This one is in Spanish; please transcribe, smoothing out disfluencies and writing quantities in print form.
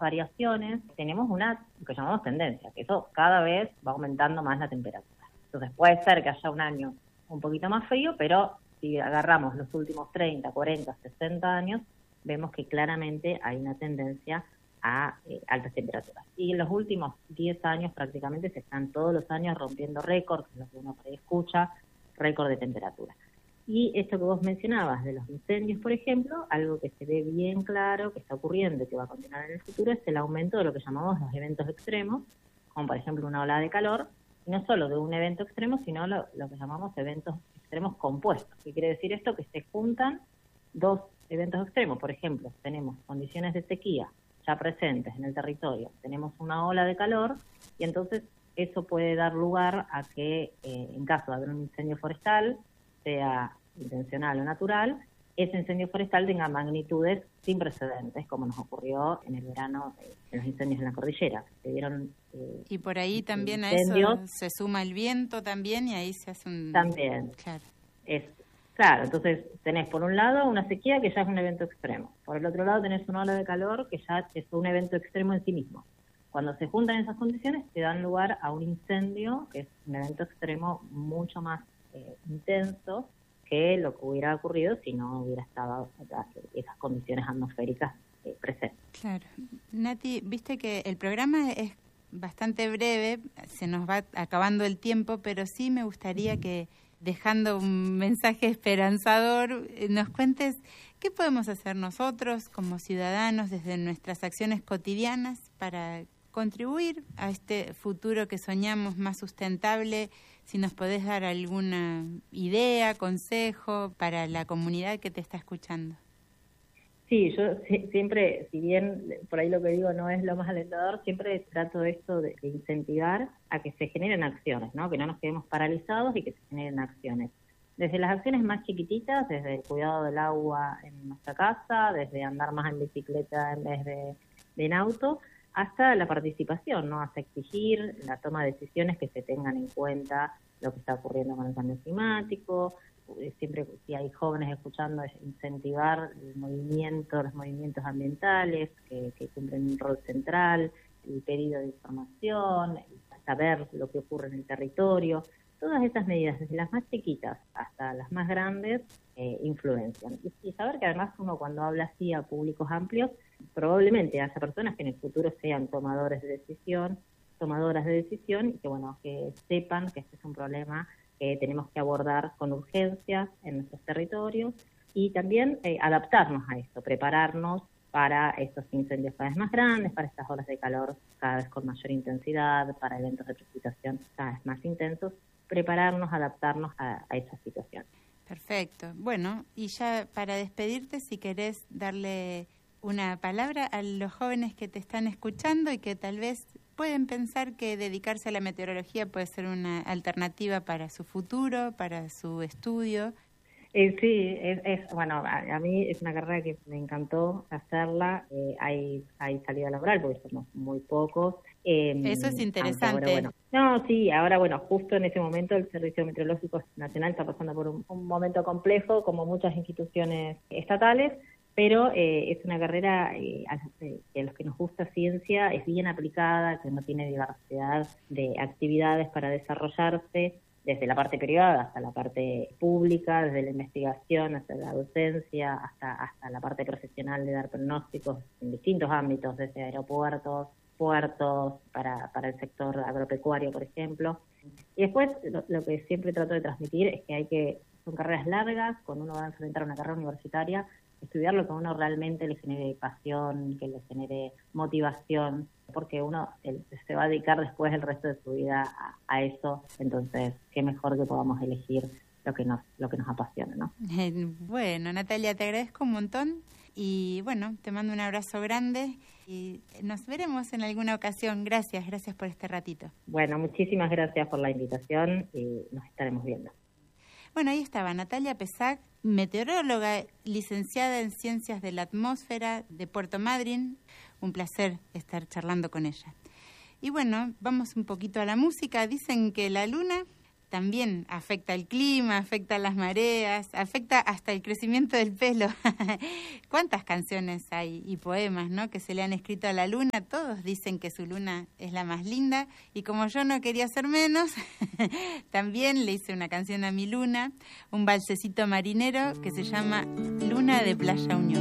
variaciones, tenemos una que llamamos tendencia, que eso cada vez va aumentando más la temperatura. Entonces puede ser que haya un año un poquito más frío, pero si agarramos los últimos 30, 40, 60 años, vemos que claramente hay una tendencia a altas temperaturas. Y en los últimos 10 años prácticamente se están todos los años rompiendo récords, lo que uno por ahí escucha, récord de temperatura. Y esto que vos mencionabas de los incendios, por ejemplo, algo que se ve bien claro que está ocurriendo y que va a continuar en el futuro es el aumento de lo que llamamos los eventos extremos, como por ejemplo una ola de calor, y no solo de un evento extremo, sino lo que llamamos eventos extremos compuestos. ¿Qué quiere decir esto? Que se juntan dos eventos extremos. Por ejemplo, tenemos condiciones de sequía ya presentes en el territorio, tenemos una ola de calor, y entonces eso puede dar lugar a que en caso de haber un incendio forestal, sea intencional o natural, ese incendio forestal tenga magnitudes sin precedentes, como nos ocurrió en el verano en los incendios en la cordillera. Se dieron y por ahí también incendios. A eso se suma el viento también, y ahí se hace un... También. Claro. Claro, entonces tenés por un lado una sequía que ya es un evento extremo. Por el otro lado tenés una ola de calor que ya es un evento extremo en sí mismo. Cuando se juntan esas condiciones, te dan lugar a un incendio, que es un evento extremo mucho más intenso que lo que hubiera ocurrido si no hubiera estado esas condiciones atmosféricas presentes. Claro. Nati, viste que el programa es bastante breve, se nos va acabando el tiempo, pero sí me gustaría que, dejando un mensaje esperanzador, nos cuentes qué podemos hacer nosotros como ciudadanos desde nuestras acciones cotidianas para contribuir a este futuro que soñamos más sustentable. Si nos podés dar alguna idea, consejo para la comunidad que te está escuchando. Sí, yo siempre, si bien por ahí lo que digo no es lo más alentador, siempre trato esto de incentivar a que se generen acciones, ¿no? Que no nos quedemos paralizados y que se generen acciones. Desde las acciones más chiquititas, desde el cuidado del agua en nuestra casa, desde andar más en bicicleta en vez de en auto, hasta la participación, ¿no? Hasta exigir la toma de decisiones que se tengan en cuenta lo que está ocurriendo con el cambio climático. Siempre, si hay jóvenes escuchando, es incentivar los movimientos ambientales que cumplen un rol central, el pedido de información, saber lo que ocurre en el territorio. Todas estas medidas, desde las más chiquitas hasta las más grandes, influencian. Y saber que además uno cuando habla así a públicos amplios, probablemente haya personas que en el futuro sean tomadoras de decisión, y que bueno, que sepan que este es un problema que tenemos que abordar con urgencia en nuestros territorios, y también adaptarnos a esto, prepararnos para estos incendios cada vez más grandes, para estas olas de calor cada vez con mayor intensidad, para eventos de precipitación cada vez más intensos, prepararnos, adaptarnos a esa situación. Perfecto. Bueno, y ya para despedirte, si querés darle una palabra a los jóvenes que te están escuchando y que tal vez pueden pensar que dedicarse a la meteorología puede ser una alternativa para su futuro, para su estudio. Sí, bueno, a mí es una carrera que me encantó hacerla. Hay salida laboral porque somos muy pocos. Eso es interesante. Ahora, justo en ese momento el Servicio Meteorológico Nacional está pasando por un momento complejo, como muchas instituciones estatales, pero es una carrera a los que nos gusta ciencia, es bien aplicada, que no tiene diversidad de actividades para desarrollarse, desde la parte privada hasta la parte pública, desde la investigación hasta la docencia, hasta la parte profesional de dar pronósticos en distintos ámbitos, desde aeropuertos, puertos, para el sector agropecuario, por ejemplo. Y después lo que siempre trato de transmitir es que son carreras largas. Cuando uno va a enfrentar una carrera universitaria, estudiar lo que a uno realmente le genere pasión, que le genere motivación, porque uno se va a dedicar después el resto de su vida a eso. Entonces, qué mejor que podamos elegir lo que nos apasiona, ¿no? Bueno, Natalia, te agradezco un montón y bueno, te mando un abrazo grande y nos veremos en alguna ocasión. Gracias por este ratito. Bueno, muchísimas gracias por la invitación y nos estaremos viendo. Bueno, ahí estaba Natalia Pesac, meteoróloga, licenciada en Ciencias de la Atmósfera de Puerto Madryn. Un placer estar charlando con ella. Y bueno, vamos un poquito a la música. Dicen que la luna también afecta el clima, afecta las mareas, afecta hasta el crecimiento del pelo. ¿Cuántas canciones hay y poemas, ¿no?, que se le han escrito a la luna? Todos dicen que su luna es la más linda, y como yo no quería ser menos, también le hice una canción a mi luna, un valsecito marinero que se llama Luna de Playa Unión.